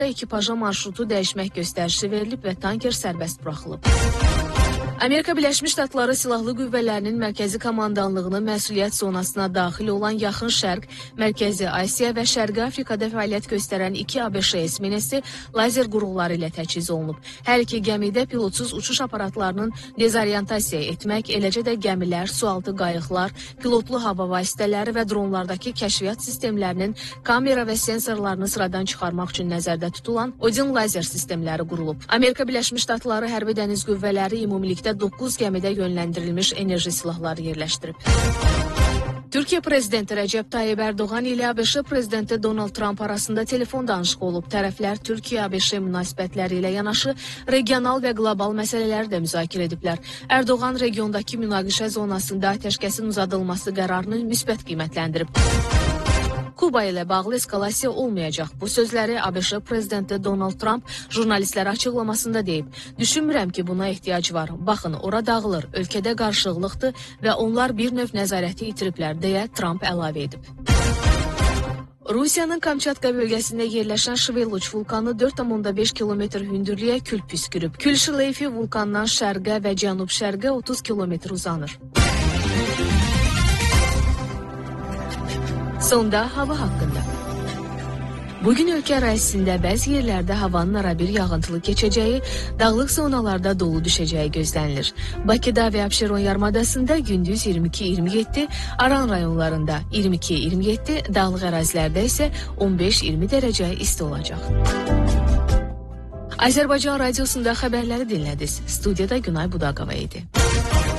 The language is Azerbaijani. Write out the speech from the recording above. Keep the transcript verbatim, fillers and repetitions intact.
ekipaja marşrutu dəyişmək göstərişi verilib və tanker sərbəst buraxılıb. Amerika Birləşmiş Ştatları Silahlı Qüvvələrinin mərkəzi komandanlığının məsuliyyət zonasına daxil olan Yaxın Şərq, Mərkəzi Asiya və Şərqi Afrikada fəaliyyət göstərən iki ABŞ esminesi lazer qurğuları ilə təchiz olunub. Hər iki gəmidə pilotsuz uçuş aparatlarının dezorientasiya etmək, eləcə də gəmilər, sualtı qayıqlar, pilotlu hava vasitələri və dronlardakı kəşfiyyat sistemlərinin kamera və sensorlarını sıradan çıxarmaq üçün nəzərdə tutulan Odin lazer sistemləri qurulub. Amerika Birləşmiş Ştatları Hərbi Dəniz Qüvvələri ümumilikdə doqquz gəmidə yönləndirilmiş enerji silahları yerləşdirib. Türkiyə Prezidenti Rəcəb Tayyib Ərdoğan ilə ABŞ Prezidenti Donald Trump arasında telefon danışığı olub. Tərəflər Türkiyə-ABŞ münasibətləri ilə yanaşı regional və qlobal məsələləri də müzakirə ediblər. Ərdoğan regiondakı münaqişə zonasında atəşkəsin uzadılması qərarını müsbət qiymətləndirib. Kuba ilə bağlı eskalasiya olmayacaq. Bu sözləri ABŞ Prezidenti Donald Trump jurnalistlərə açıqlamasında deyib. Düşünmürəm ki, buna ehtiyac var. Baxın, ora dağılır, ölkədə qarşılıqlıqdır və onlar bir növ nəzarəti itiriblər, deyə Trump əlavə edib. Rusiyanın Kamçatka bölgəsində yerləşən Şveluç vulkanı dörd tam beş kilometr hündürlüyə kül püskürüb. Kül şleifi vulkandan şərqə və cənub-şərqə otuz kilometr uzanır. Sonda hava haqqında. Bugün ölkə ərazisində bəzi yerlərdə havanın arabir yağıntılı keçəcəyi, dağlıq zonalarda dolu düşəcəyi gözlənilir. Bakıda və Abşeron yarımadasında gündüz iyirmi iki iyirmi yeddi, Aran rayonlarında iyirmi iki iyirmi yeddi, dağlıq ərazilərdə isə on beş iyirmi dərəcə isti olacaq. Azərbaycan radiosunda xəbərləri dinlədiniz. Studiyada Günay Budaqova idi.